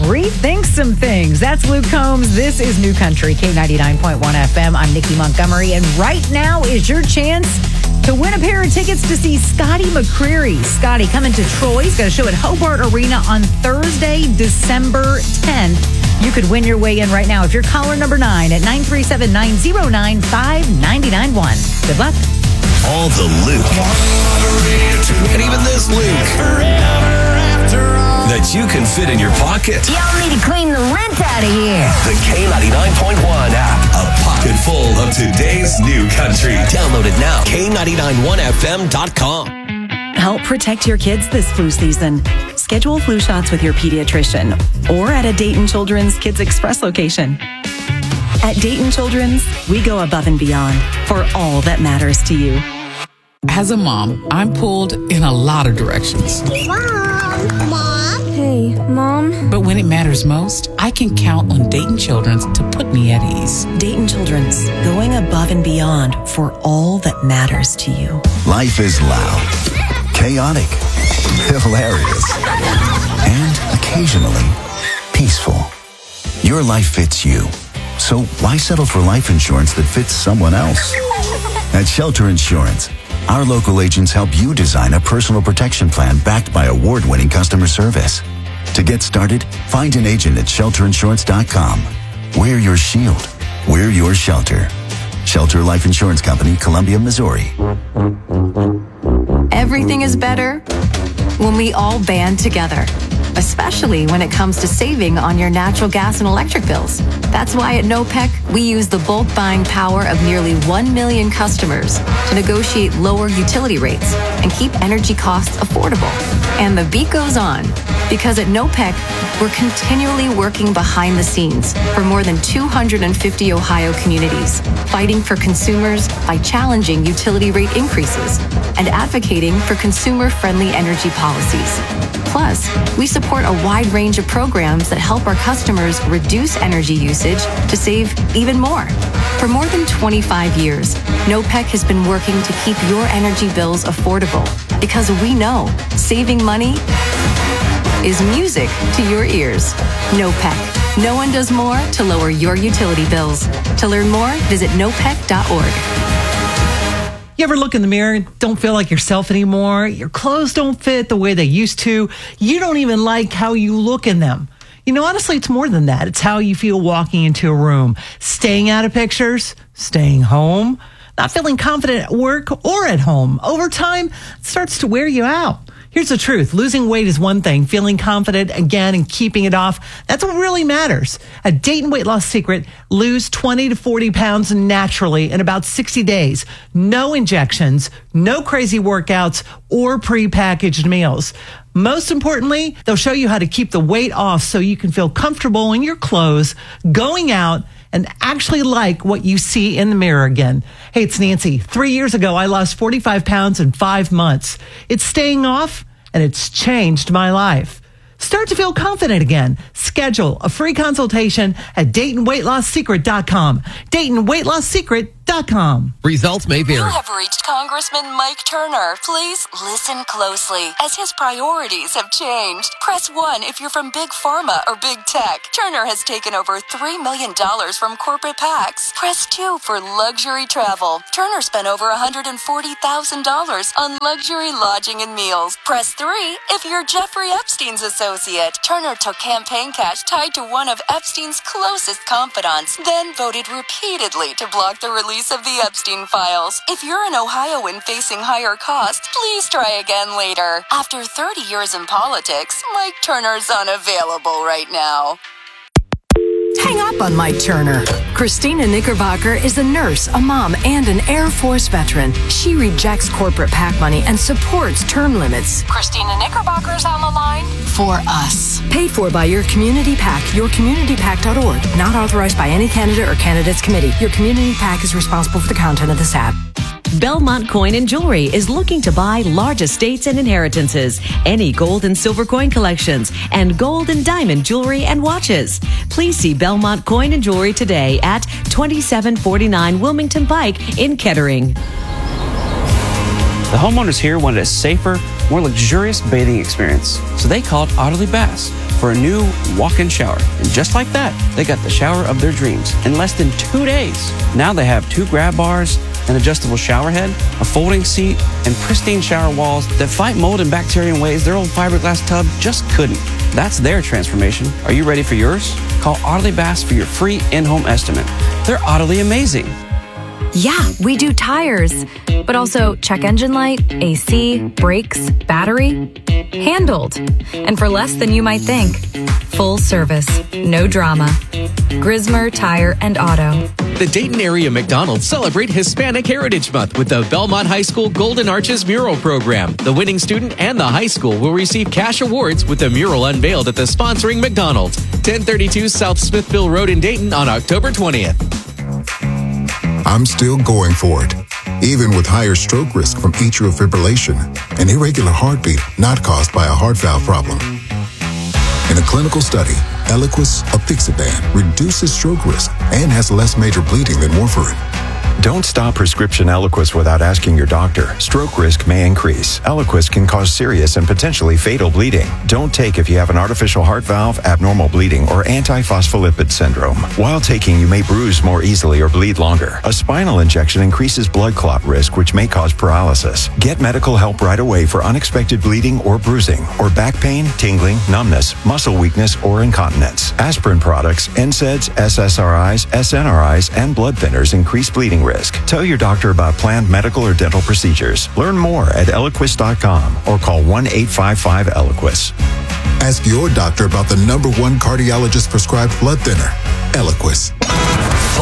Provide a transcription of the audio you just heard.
rethink some things. That's Luke Combs. This is New Country, K99.1 FM. I'm Nikki Montgomery, and right now is your chance to win a pair of tickets to see Scotty McCreery. Scotty coming to Troy. He's got a show at Hobart Arena on Thursday, December 10th. You could win your way in right now if you're caller number 9 at 937-909-5991. Good luck. All the Luke. And even this Luke. That you can fit in your pocket. Y'all need to clean the lint out of here. The K99.1 app. A pocket full of today's new country. Download it now. K991FM.com. Help protect your kids this flu season. Schedule flu shots with your pediatrician or at a Dayton Children's Kids Express location. At Dayton Children's, we go above and beyond for all that matters to you. As a mom, I'm pulled in a lot of directions. Mom. Hey, Mom. But when it matters most, I can count on Dayton Children's to put me at ease. Dayton Children's, going above and beyond for all that matters to you. Life is loud, chaotic, hilarious, and occasionally peaceful. Your life fits you. So why settle for life insurance that fits someone else? At Shelter Insurance, our local agents help you design a personal protection plan backed by award-winning customer service. To get started, find an agent at shelterinsurance.com. We're your shield. We're your shelter. Shelter Life Insurance Company, Columbia, Missouri. Everything is better when we all band together, especially when it comes to saving on your natural gas and electric bills. That's why at NOPEC, we use the bulk buying power of nearly 1 million customers to negotiate lower utility rates and keep energy costs affordable. And the beat goes on, because at NOPEC, we're continually working behind the scenes for more than 250 Ohio communities, fighting for consumers by challenging utility rate increases and advocating for consumer-friendly energy policies. Plus, we support a wide range of programs that help our customers reduce energy usage to save even more. For more than 25 years, NOPEC has been working to keep your energy bills affordable because we know saving money is music to your ears. NOPEC. No one does more to lower your utility bills. To learn more, visit nopec.org. You ever look in the mirror and don't feel like yourself anymore? Your clothes don't fit the way they used to. You don't even like how you look in them. You know, honestly, it's more than that. It's how you feel walking into a room, staying out of pictures, staying home, not feeling confident at work or at home. Over time, it starts to wear you out. Here's the truth. Losing weight is one thing. Feeling confident again and keeping it off, that's what really matters. At Dayton Weight Loss Secret, lose 20 to 40 pounds naturally in about 60 days. No injections, no crazy workouts, or prepackaged meals. Most importantly, they'll show you how to keep the weight off so you can feel comfortable in your clothes, going out, and actually like what you see in the mirror again. Hey, it's Nancy. 3 years ago, I lost 45 pounds in 5 months. It's staying off, and it's changed my life. Start to feel confident again. Schedule a free consultation at DaytonWeightLossSecret.com. DaytonWeightLossSecret.com. Results may vary. You have reached Congressman Mike Turner. Please listen closely, as his priorities have changed. Press 1 if you're from Big Pharma or Big Tech. Turner has taken over $3 million from corporate PACs. Press 2 for luxury travel. Turner spent over $140,000 on luxury lodging and meals. Press 3 if you're Jeffrey Epstein's associate. Turner took campaign cash tied to one of Epstein's closest confidants, then voted repeatedly to block the release of the Epstein files. If you're an Ohioan facing higher costs, please try again later. After 30 years in politics, Mike Turner's unavailable right now. Hang up on Mike Turner. Christina Knickerbocker is a nurse, a mom, and an Air Force veteran. She rejects corporate PAC money and supports term limits. Christina Knickerbocker's on the line For us. Paid for by your community PAC, yourcommunitypac.org. Not authorized by any candidate or candidates committee. Your community PAC is responsible for the content of this app. Belmont Coin and Jewelry is looking to buy large estates and inheritances, any gold and silver coin collections, and gold and diamond jewelry and watches. Please see Belmont Coin and Jewelry today at 2749 Wilmington Pike in Kettering. The homeowners here wanted a safer, more luxurious bathing experience, so they called Otterly Bass. for a new walk-in shower. And just like that, they got the shower of their dreams in less than 2 days. Now they have 2 grab bars, an adjustable shower head, a folding seat, and pristine shower walls that fight mold and bacteria in ways their old fiberglass tub just couldn't. That's their transformation. Are you ready for yours? Call Audley Bass for your free in-home estimate. They're utterly amazing. Yeah, we do tires, but also check engine light, AC, brakes, battery. Handled. And for less than you might think. Full service, no drama. Grismer Tire and Auto. The Dayton area McDonald's celebrate Hispanic Heritage Month with the Belmont High School Golden Arches Mural Program. The winning student and the high school will receive cash awards with the mural unveiled at the sponsoring McDonald's, 1032 South Smithville Road in Dayton on October 20th. I'm still going for it, even with higher stroke risk from atrial fibrillation, an irregular heartbeat not caused by a heart valve problem. In a clinical study, Eliquis apixaban reduces stroke risk and has less major bleeding than warfarin. Don't stop prescription Eliquis without asking your doctor. Stroke risk may increase. Eliquis can cause serious and potentially fatal bleeding. Don't take if you have an artificial heart valve, abnormal bleeding, or antiphospholipid syndrome. While taking, you may bruise more easily or bleed longer. A spinal injection increases blood clot risk, which may cause paralysis. Get medical help right away for unexpected bleeding or bruising, or back pain, tingling, numbness, muscle weakness, or incontinence. Aspirin products, NSAIDs, SSRIs, SNRIs, and blood thinners increase bleeding risk. Tell your doctor about planned medical or dental procedures. Learn more at Eliquis.com or call 1-855-ELIQUIS. Ask your doctor about the #1 cardiologist prescribed blood thinner, Eliquis.